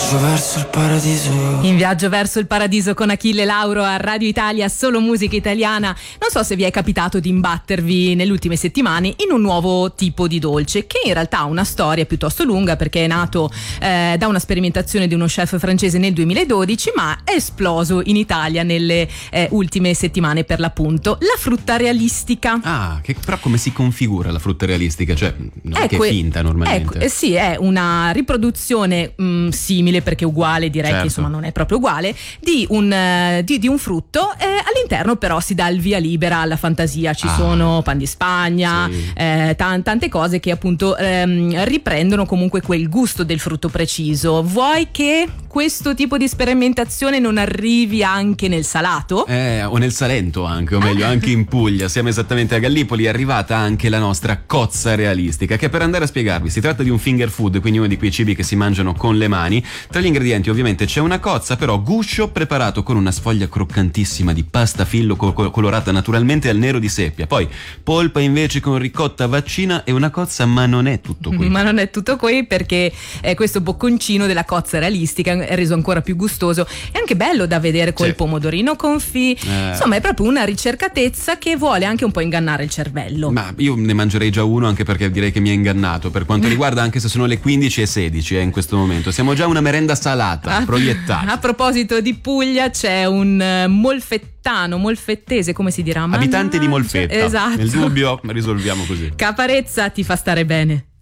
verso il paradiso. In viaggio verso il paradiso con Achille Lauro a Radio Italia, solo musica italiana. Non so se vi è capitato di imbattervi nelle ultime settimane in un nuovo tipo di dolce che in realtà ha una storia piuttosto lunga, perché è nato da una sperimentazione di uno chef francese nel 2012, ma è esploso in Italia nelle ultime settimane, per l'appunto. La frutta realistica. Ah, però come si configura la frutta realistica? Cioè, non è che è finta normalmente. Sì, è una riproduzione simile, perché uguale direi, certo, che insomma non è proprio uguale, di un frutto, all'interno però si dà il via libera alla fantasia. Ci sono pan di Spagna, sì, tante cose che appunto riprendono comunque quel gusto del frutto preciso. Vuoi che questo tipo di sperimentazione non arrivi anche nel salato? O nel Salento anche, o meglio anche in Puglia. Siamo esattamente a Gallipoli, è arrivata anche la nostra cozza realistica, che per andare a spiegarvi si tratta di un finger food, quindi uno di quei cibi che si mangiano con le mani. Tra gli ingredienti ovviamente c'è una cozza, però guscio preparato con una sfoglia croccantissima di pasta fillo colorata naturalmente al nero di seppia, poi polpa invece con ricotta vaccina e una cozza, ma non è tutto qui. Ma non è tutto qui, perché questo bocconcino della cozza realistica è reso ancora più gustoso. È anche bello da vedere col pomodorino confit. Insomma, è proprio una ricercatezza che vuole anche un po' ingannare il cervello. Ma io ne mangerei già uno, anche perché direi che mi ha ingannato per quanto riguarda, anche se sono le 15:16 in questo momento. Siamo già una merenda salata, proiettata. A proposito di Puglia, c'è un molfettese, come si dirà? Abitante di Molfetta. Esatto. Nel dubbio risolviamo così. Caparezza ti fa stare bene.